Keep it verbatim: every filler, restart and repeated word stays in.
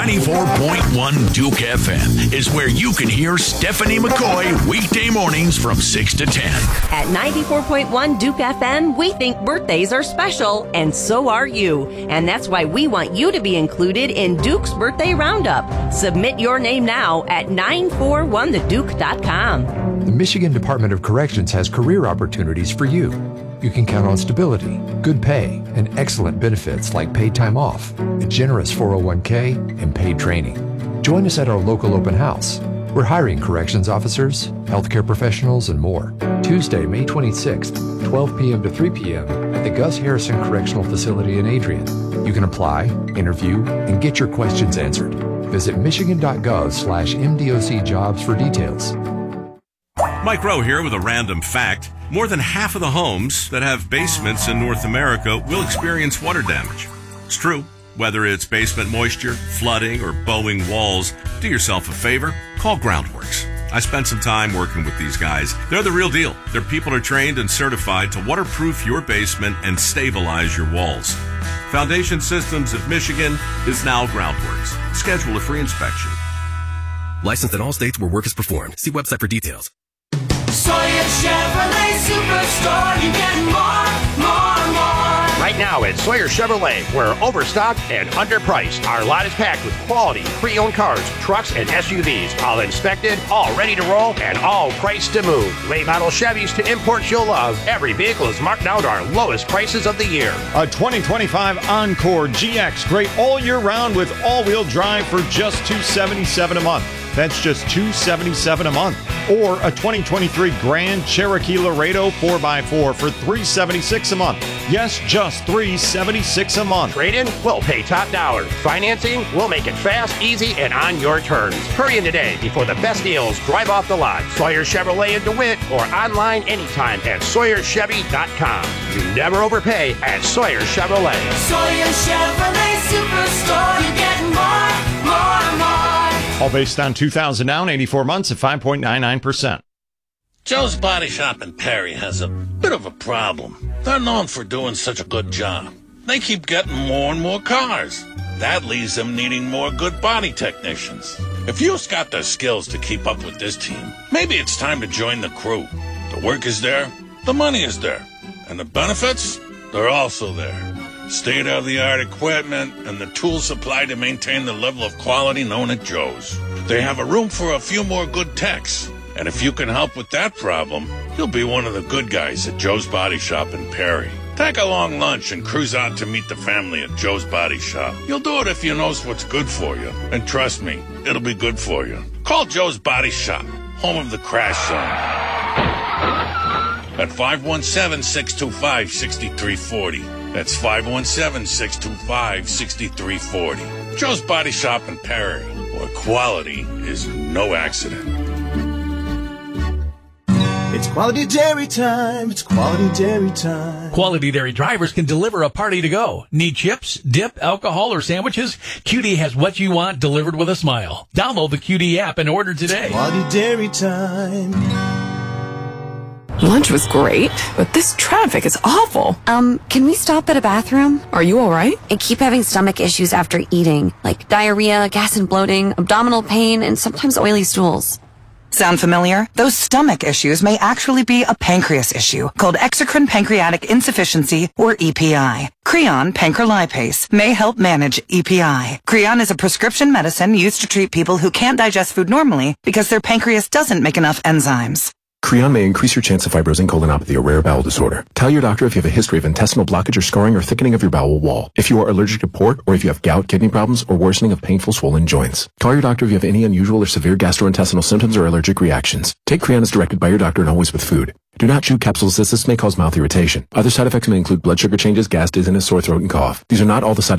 ninety-four point one Duke F M is where you can hear Stephanie McCoy weekday mornings from six to ten. At ninety-four point one Duke F M, we think birthdays are special, and so are you. And that's why we want you to be included in Duke's Birthday Roundup. Submit your name now at nine four one the duke dot com. The Michigan Department of Corrections has career opportunities for you. You can count on stability, good pay, and excellent benefits like paid time off, a generous four oh one k, and paid training. Join us at our local open house. We're hiring corrections officers, healthcare professionals, and more. Tuesday, May twenty-sixth, twelve p.m. to three p.m. at the Gus Harrison Correctional Facility in Adrian. You can apply, interview, and get your questions answered. Visit michigan.gov slash MDOC jobs for details. Mike Rowe here with a random fact. More than half of the homes that have basements in North America will experience water damage. It's true. Whether it's basement moisture, flooding, or bowing walls, do yourself a favor. Call Groundworks. I spent some time working with these guys. They're the real deal. Their people are trained and certified to waterproof your basement and stabilize your walls. Foundation Systems of Michigan is now Groundworks. Schedule a free inspection. Licensed in all states where work is performed. See website for details. Sawyer Chevrolet Superstore, you get more, more, more. Right now at Sawyer Chevrolet, we're overstocked and underpriced. Our lot is packed with quality, pre-owned cars, trucks, and S U Vs. All inspected, all ready to roll, and all priced to move. Late model Chevys to imports you'll love. Every vehicle is marked out our lowest prices of the year. A twenty twenty-five Encore G X, great all year round with all-wheel drive for just two hundred seventy-seven dollars a month. That's just two hundred seventy-seven dollars a month. Or a twenty twenty-three Grand Cherokee Laredo four by four for three hundred seventy-six dollars a month. Yes, just three hundred seventy-six dollars a month. Trade-in? We'll pay top dollar. Financing? We'll make it fast, easy, and on your terms. Hurry in today before the best deals drive off the lot. Sawyer Chevrolet in DeWitt or online anytime at Sawyer Chevy dot com. You never overpay at Sawyer Chevrolet. Sawyer Chevrolet Superstore, you get more, more, more. All based on two thousand down, eighty-four months at five point nine nine percent. Joe's Body Shop in Perry has a bit of a problem. They're known for doing such a good job. They keep getting more and more cars. That leaves them needing more good body technicians. If you've got the skills to keep up with this team, maybe it's time to join the crew. The work is there, the money is there, and the benefits, they're also there. State-of-the-art equipment and the tools supplied to maintain the level of quality known at Joe's. They have a room for a few more good techs. And if you can help with that problem, you'll be one of the good guys at Joe's Body Shop in Perry. Take a long lunch and cruise out to meet the family at Joe's Body Shop. You'll do it if you know what's good for you. And trust me, it'll be good for you. Call Joe's Body Shop, home of the Crash Zone, at five one seven, six two five, six three four zero. That's five one seven, six two five, six three four zero. Joe's Body Shop in Perry, where quality is no accident. It's Quality Dairy time. It's Quality Dairy time. Quality Dairy drivers can deliver a party to go. Need chips, dip, alcohol, or sandwiches? Q D has what you want delivered with a smile. Download the Q D app and order today. It's Quality Dairy time. Lunch was great, but this traffic is awful. Um, can we stop at a bathroom? Are you all right? I keep having stomach issues after eating, like diarrhea, gas and bloating, abdominal pain, and sometimes oily stools. Sound familiar? Those stomach issues may actually be a pancreas issue called exocrine pancreatic insufficiency, or E P I. Creon pancrelipase may help manage E P I. Creon is a prescription medicine used to treat people who can't digest food normally because their pancreas doesn't make enough enzymes. Creon may increase your chance of fibrosing colonopathy, a rare bowel disorder. Tell your doctor if you have a history of intestinal blockage or scarring or thickening of your bowel wall, if you are allergic to pork, or if you have gout, kidney problems, or worsening of painful swollen joints. Call your doctor if you have any unusual or severe gastrointestinal symptoms or allergic reactions. Take Creon as directed by your doctor and always with food. Do not chew capsules as this may cause mouth irritation. Other side effects may include blood sugar changes, gas, dizziness, sore throat, and cough. These are not all the side